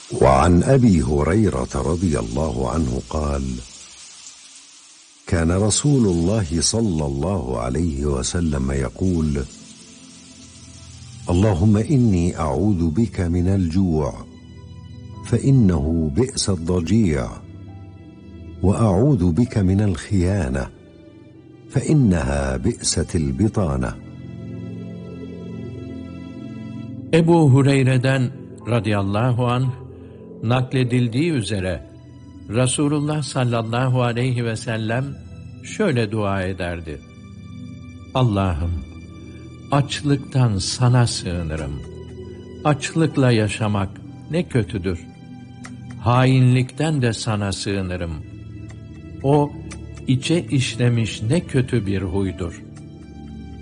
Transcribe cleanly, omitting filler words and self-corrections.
وعن أبي هريرة رضي الله عنه قال: كان رسول الله صلى الله عليه وسلم يقول: اللهم إني أعوذ بك من الجوع فإنه بئس الضجيع، وأعوذ بك من الخيانة فإنها بئست البطانة. Ebu Hureyre'den radıyallahu anh nakledildiği üzere Resulullah sallallahu aleyhi ve sellem şöyle dua ederdi: Allah'ım, açlıktan sana sığınırım. Açlıkla yaşamak ne kötüdür. Hainlikten de sana sığınırım. O içe işlemiş ne kötü bir huydur.